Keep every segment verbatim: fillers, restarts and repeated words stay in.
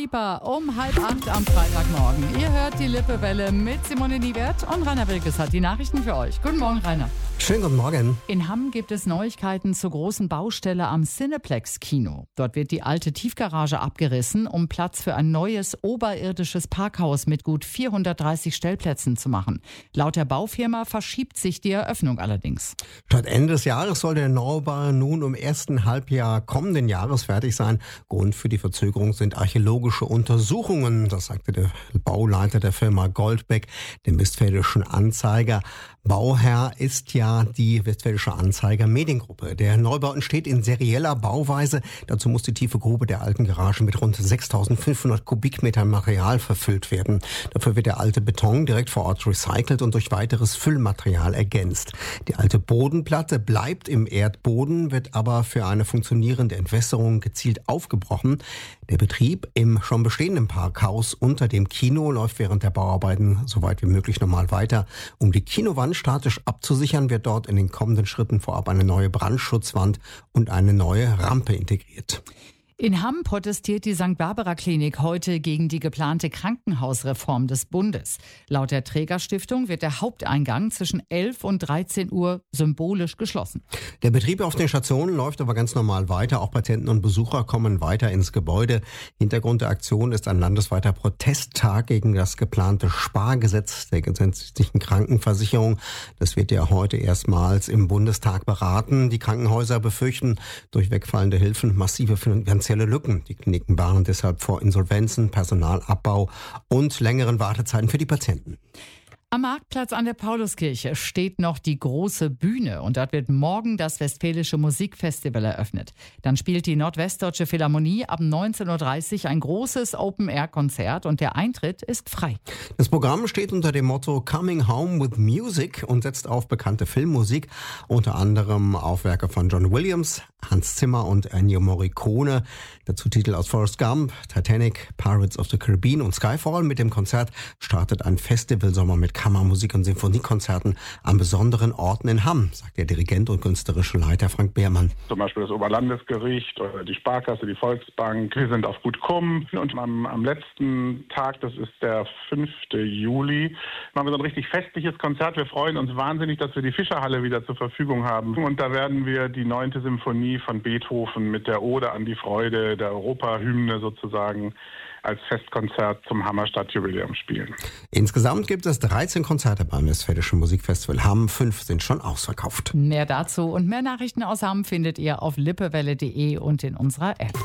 Keeper um halb acht am Freitagmorgen. Ihr hört die Lippewelle mit Simone Niewert und Rainer Wilkes hat die Nachrichten für euch. Guten Morgen, Rainer. Schönen guten Morgen. In Hamm gibt es Neuigkeiten zur großen Baustelle am Cineplex-Kino. Dort wird die alte Tiefgarage abgerissen, um Platz für ein neues oberirdisches Parkhaus mit gut vierhundertdreißig Stellplätzen zu machen. Laut der Baufirma verschiebt sich die Eröffnung allerdings. Statt Ende des Jahres soll der Neubau nun im ersten Halbjahr kommenden Jahres fertig sein. Grund für die Verzögerung sind archäologische Untersuchungen. Das sagte der Bauleiter der Firma Goldbeck, dem Westfälischen Anzeiger. Bauherr ist ja die Westfälische Anzeiger Mediengruppe. Der Neubau entsteht in serieller Bauweise. Dazu muss die tiefe Grube der alten Garage mit rund sechstausendfünfhundert Kubikmetern Material verfüllt werden. Dafür wird der alte Beton direkt vor Ort recycelt und durch weiteres Füllmaterial ergänzt. Die alte Bodenplatte bleibt im Erdboden, wird aber für eine funktionierende Entwässerung gezielt aufgebrochen. Der Betrieb im schon bestehenden Parkhaus unter dem Kino läuft während der Bauarbeiten so weit wie möglich normal weiter. Um die Kinowand statisch abzusichern, wird dort in den kommenden Schritten vorab eine neue Brandschutzwand und eine neue Rampe integriert. In Hamm protestiert die Sankt Barbara Klinik heute gegen die geplante Krankenhausreform des Bundes. Laut der Trägerstiftung wird der Haupteingang zwischen elf und dreizehn Uhr symbolisch geschlossen. Der Betrieb auf den Stationen läuft aber ganz normal weiter. Auch Patienten und Besucher kommen weiter ins Gebäude. Hintergrund der Aktion ist ein landesweiter Protesttag gegen das geplante Spargesetz der gesetzlichen Krankenversicherung. Das wird ja heute erstmals im Bundestag beraten. Die Krankenhäuser befürchten durch wegfallende Hilfen massive finanzielle Lücken. Die Kliniken warnen deshalb vor Insolvenzen, Personalabbau und längeren Wartezeiten für die Patienten. Am Marktplatz an der Pauluskirche steht noch die große Bühne und dort wird morgen das Westfälische Musikfestival eröffnet. Dann spielt die Nordwestdeutsche Philharmonie ab neunzehn Uhr dreißig ein großes Open-Air-Konzert und der Eintritt ist frei. Das Programm steht unter dem Motto Coming Home with Music und setzt auf bekannte Filmmusik, unter anderem auf Werke von John Williams, Hans Zimmer und Ennio Morricone. Dazu Titel aus Forrest Gump, Titanic, Pirates of the Caribbean und Skyfall. Mit dem Konzert startet ein Festivalsommer mit Kammermusik und Sinfoniekonzerten an besonderen Orten in Hamm, sagt der Dirigent und künstlerische Leiter Frank Beermann. Zum Beispiel das Oberlandesgericht oder die Sparkasse, die Volksbank. Wir sind auf Gut Kumm. Und am, am letzten Tag, das ist der fünfte Juli, machen wir so ein richtig festliches Konzert. Wir freuen uns wahnsinnig, dass wir die Fischerhalle wieder zur Verfügung haben. Und da werden wir die neunte Symphonie von Beethoven mit der Ode an die Freude, der Europahymne sozusagen, als Festkonzert zum Hammerstadt-Jubiläum spielen. Insgesamt gibt es dreizehn Konzerte beim Westfälischen Musikfestival Hamm. Fünf sind schon ausverkauft. Mehr dazu und mehr Nachrichten aus Hamm findet ihr auf lippewelle punkt de und in unserer App.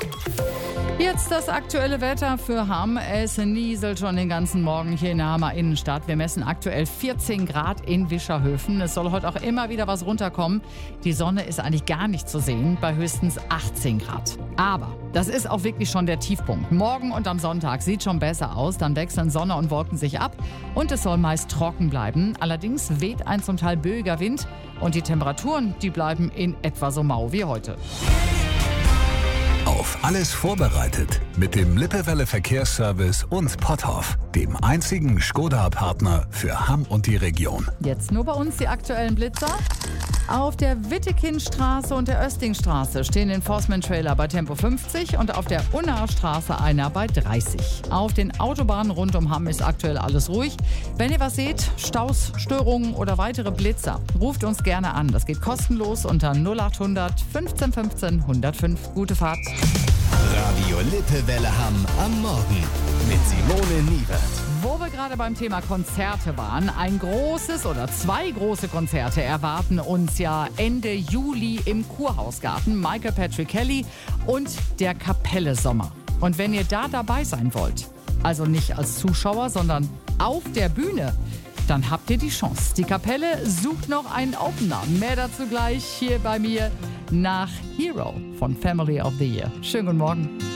Jetzt das aktuelle Wetter für Hamm. Es nieselt schon den ganzen Morgen hier in der Hammer Innenstadt. Wir messen aktuell vierzehn Grad in Wischerhöfen. Es soll heute auch immer wieder was runterkommen. Die Sonne ist eigentlich gar nicht zu sehen, bei höchstens achtzehn Grad. Aber das ist auch wirklich schon der Tiefpunkt. Morgen und am Sonntag sieht schon besser aus. Dann wechseln Sonne und Wolken sich ab und es soll meist trocken bleiben. Allerdings weht ein zum Teil böiger Wind und die Temperaturen, die bleiben in etwa so mau wie heute. Auf alles vorbereitet mit dem Lippewelle Verkehrsservice und Potthoff, dem einzigen Skoda-Partner für Hamm und die Region. Jetzt nur bei uns die aktuellen Blitzer. Auf der Wittekindstraße und der Östingstraße stehen Enforcement-Trailer bei Tempo fünfzig und auf der Unnaer Straße einer bei dreißig. Auf den Autobahnen rund um Hamm ist aktuell alles ruhig. Wenn ihr was seht, Staus, Störungen oder weitere Blitzer, ruft uns gerne an. Das geht kostenlos unter null acht hundert fünfzehn fünfzehn hundertfünf. Gute Fahrt. Radio Lippewelle Hamm am Morgen mit Simone Niewert. Wo wir gerade beim Thema Konzerte waren, ein großes oder zwei große Konzerte erwarten uns ja Ende Juli im Kurhausgarten. Michael Patrick Kelly und der Kapelle Sommer. Und wenn ihr da dabei sein wollt, also nicht als Zuschauer, sondern auf der Bühne, dann habt ihr die Chance. Die Kapelle sucht noch einen Opener. Mehr dazu gleich hier bei mir nach Hero von Family of the Year. Schönen guten Morgen.